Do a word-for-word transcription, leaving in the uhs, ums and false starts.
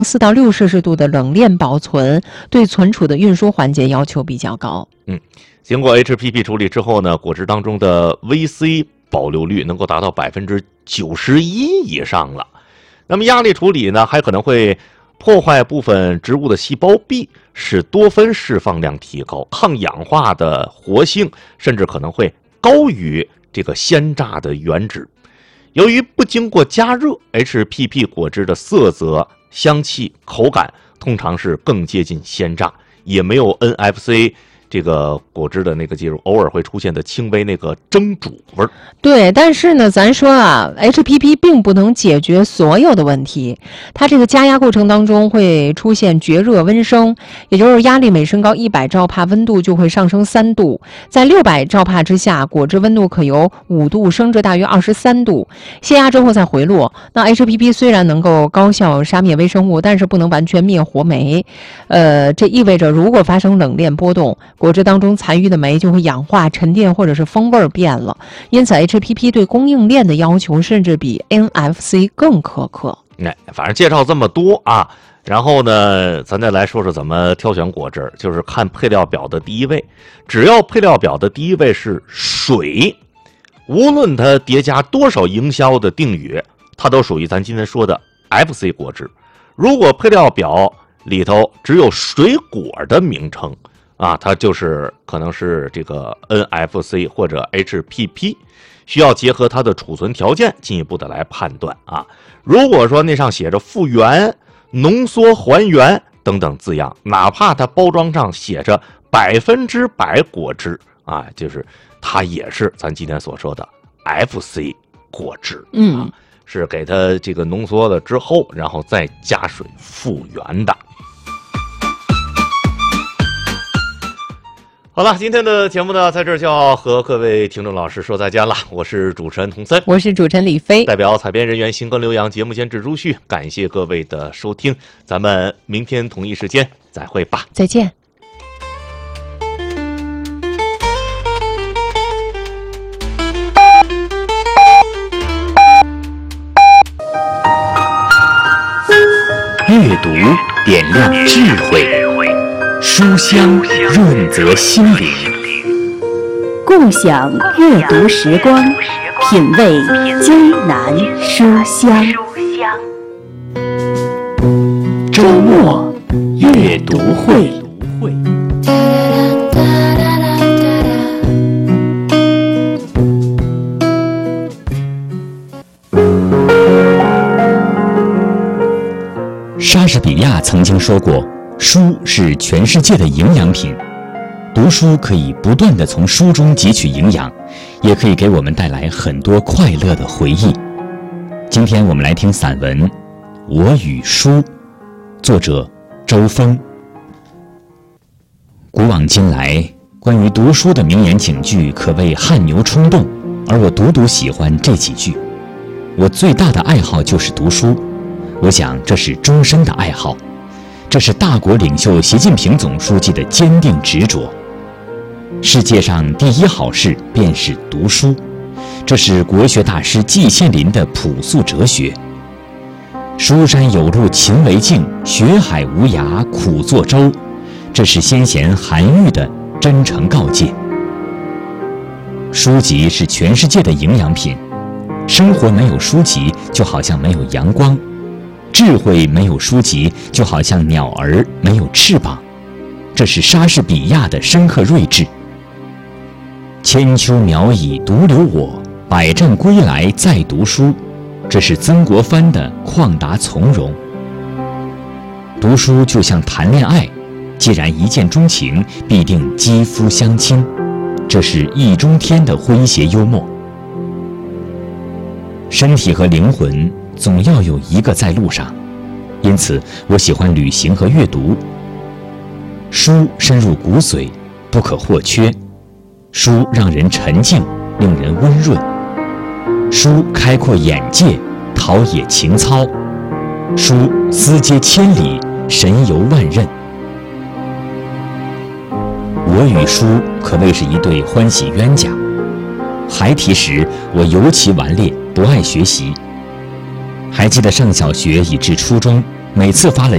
四到六摄氏度的冷链保存，对存储的运输环节要求比较高。 嗯，经过 H P P 处理之后呢，果汁当中的 V C 保留率能够达到百分之九十一以上了。那么压力处理呢，还可能会破坏部分植物的细胞壁，使多酚释放量提高，抗氧化的活性甚至可能会高于这个鲜榨的原脂。由于不经过加热 ，H P P 果汁的色泽、香气、口感通常是更接近鲜榨，也没有 N F C 这个果汁的那个介入，偶尔会出现的轻微那个蒸煮味儿。 对，但是呢，咱说啊 ，H P P 并不能解决所有的问题。它这个加压过程当中会出现绝热温升，也就是压力每升高一百兆帕，温度就会上升三度。在六百兆帕之下，果汁温度可由五度升至大约二十三度，泄压之后再回落。那 H P P 虽然能够高效杀灭微生物，但是不能完全灭活酶。呃，这意味着如果发生冷链波动，果汁当中残余的酶就会氧化、沉淀或者是风味变了。因此 H P P 对供应链的要求甚至比 N F C 更苛刻。 哎，反正介绍这么多啊，然后呢，咱再来说说怎么挑选果汁，就是看配料表的第一位。只要配料表的第一位是水，无论它叠加多少营销的定语，它都属于咱今天说的 F C 果汁。如果配料表里头只有水果的名称啊，它就是可能是这个 N F C 或者 H P P， 需要结合它的储存条件进一步的来判断啊。如果说那上写着复原、浓缩、还原等等字样，哪怕它包装上写着百分之百果汁啊，就是它也是咱今天所说的 F C 果汁， 嗯、 啊，是给它这个浓缩了之后，然后再加水复原的。好了，今天的节目呢，在这儿就要和各位听众老师说再见了。我是主持人童森， 我是主持人李飞， 代表采编人员邢根刘洋，节目监制朱旭，感谢各位的收听，咱们明天同一时间再会吧， 再见。 阅读点亮智慧，书香润泽心灵， 共享阅读时光，品味江南书香。 周末阅读会。莎士比亚曾经说过，书是全世界的营养品。读书可以不断地从书中汲取营养，也可以给我们带来很多快乐的回忆。今天我们来听散文《我与书》，作者周峰。古往今来，关于读书的名言警句可谓汗牛充栋，而我独独喜欢这几句。我最大的爱好就是读书，我想这是终身的爱好，这是大国领袖习近平总书记的坚定执着。世界上第一好事便是读书，这是国学大师季羡林的朴素哲学。书山有路勤为径，学海无涯苦作舟，这是先贤韩愈的真诚告诫。书籍是全世界的营养品，生活没有书籍就好像没有阳光，智慧没有书籍就好像鸟儿没有翅膀，这是莎士比亚的深刻睿智。千秋苗矣独留我，百战归来再读书，这是曾国藩的旷达从容。读书就像谈恋爱，既然一见钟情，必定肌肤相亲，这是易中天的诙谐幽默。身体和灵魂总要有一个在路上，因此我喜欢旅行和阅读。书深入骨髓，不可或缺。书让人沉静，令人温润。书开阔眼界，陶冶情操。书思接千里，神游万仞。我与书可谓是一对欢喜冤家。孩提时，我尤其顽劣，不爱学习。还记得上小学以至初中， 每次发了